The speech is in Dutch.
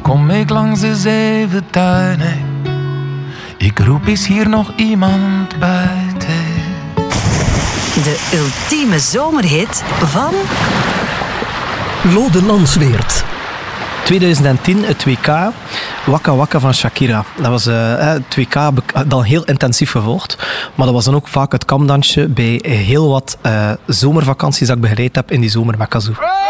kom ik langs de zeven tuinen. Ik roep, is hier nog iemand buiten? De ultieme zomerhit van... Lode Landsweert. 2010, het WK, Waka Waka van Shakira. Dat was het WK dan heel intensief gevolgd. Maar dat was dan ook vaak het kamdansje bij heel wat zomervakanties dat ik begeleid heb in die zomer met Kazoo.